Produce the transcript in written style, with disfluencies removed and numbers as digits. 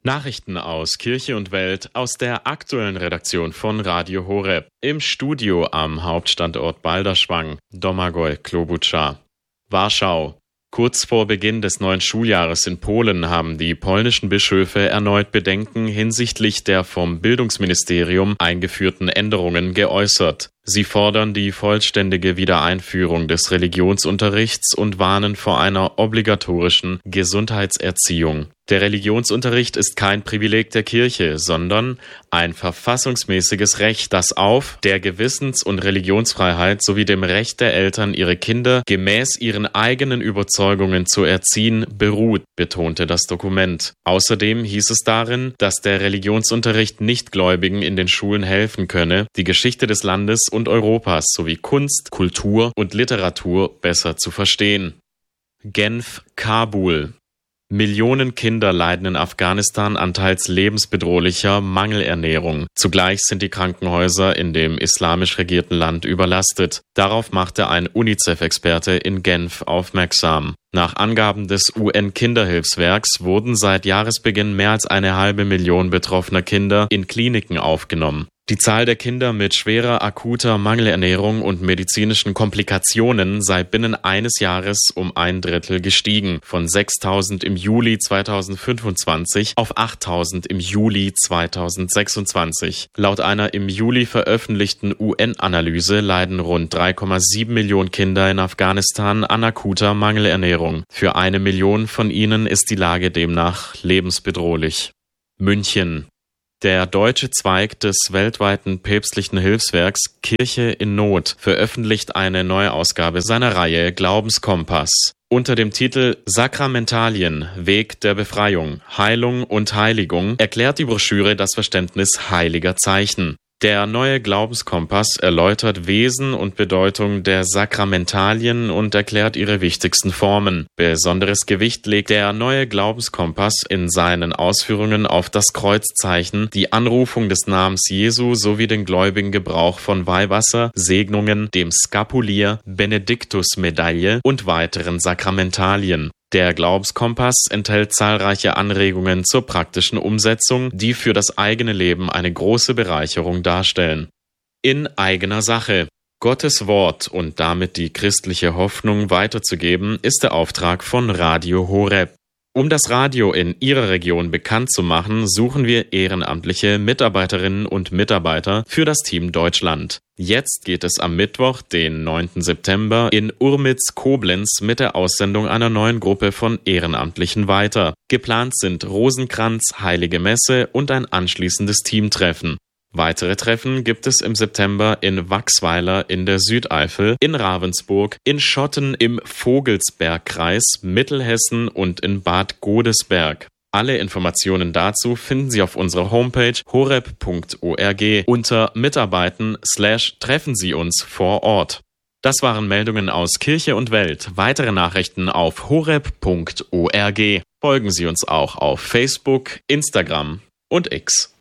Nachrichten aus Kirche und Welt aus der aktuellen Redaktion von Radio Horeb. Im Studio am Hauptstandort Balderschwang, Domagoj Klobuchar. Warschau. Kurz vor Beginn des neuen Schuljahres in Polen haben die polnischen Bischöfe erneut Bedenken hinsichtlich der vom Bildungsministerium eingeführten Änderungen geäußert. Sie fordern die vollständige Wiedereinführung des Religionsunterrichts und warnen vor einer obligatorischen Gesundheitserziehung. Der Religionsunterricht ist kein Privileg der Kirche, sondern ein verfassungsmäßiges Recht, das auf der Gewissens- und Religionsfreiheit sowie dem Recht der Eltern, ihre Kinder gemäß ihren eigenen Überzeugungen zu erziehen, beruht, betonte das Dokument. Außerdem hieß es darin, dass der Religionsunterricht Nichtgläubigen in den Schulen helfen könne, die Geschichte des Landes und Europas sowie Kunst, Kultur und Literatur besser zu verstehen. Genf, Kabul. Millionen Kinder leiden in Afghanistan an teils lebensbedrohlicher Mangelernährung. Zugleich sind die Krankenhäuser in dem islamisch regierten Land überlastet. Darauf machte ein UNICEF-Experte in Genf aufmerksam. Nach Angaben des UN-Kinderhilfswerks wurden seit Jahresbeginn mehr als 500.000 betroffener Kinder in Kliniken aufgenommen. Die Zahl der Kinder mit schwerer akuter Mangelernährung und medizinischen Komplikationen sei binnen eines Jahres um 1/3 gestiegen, von 6.000 im Juli 2025 auf 8.000 im Juli 2026. Laut einer im Juli veröffentlichten UN-Analyse leiden rund 3,7 Millionen Kinder in Afghanistan an akuter Mangelernährung. Für 1 Million von ihnen ist die Lage demnach lebensbedrohlich. München. Der deutsche Zweig des weltweiten päpstlichen Hilfswerks Kirche in Not veröffentlicht eine neue Ausgabe seiner Reihe Glaubenskompass. Unter dem Titel Sakramentalien, Weg der Befreiung, Heilung und Heiligung erklärt die Broschüre das Verständnis heiliger Zeichen. Der neue Glaubenskompass erläutert Wesen und Bedeutung der Sakramentalien und erklärt ihre wichtigsten Formen. Besonderes Gewicht legt der neue Glaubenskompass in seinen Ausführungen auf das Kreuzzeichen, die Anrufung des Namens Jesu sowie den gläubigen Gebrauch von Weihwasser, Segnungen, dem Skapulier, Benediktusmedaille und weiteren Sakramentalien. Der Glaubenskompass enthält zahlreiche Anregungen zur praktischen Umsetzung, die für das eigene Leben eine große Bereicherung darstellen. In eigener Sache. Gottes Wort und damit die christliche Hoffnung weiterzugeben, ist der Auftrag von Radio Horeb. Um das Radio in Ihrer Region bekannt zu machen, suchen wir ehrenamtliche Mitarbeiterinnen und Mitarbeiter für das Team Deutschland. Jetzt geht es am Mittwoch, den 9. September, in Urmitz-Koblenz mit der Aussendung einer neuen Gruppe von Ehrenamtlichen weiter. Geplant sind Rosenkranz, Heilige Messe und ein anschließendes Teamtreffen. Weitere Treffen gibt es im September in Wachsweiler in der Südeifel, in Ravensburg, in Schotten im Vogelsbergkreis, Mittelhessen und in Bad Godesberg. Alle Informationen dazu finden Sie auf unserer Homepage horeb.org unter Mitarbeiten/treffen Sie uns vor Ort. Das waren Meldungen aus Kirche und Welt. Weitere Nachrichten auf horeb.org. Folgen Sie uns auch auf Facebook, Instagram und X.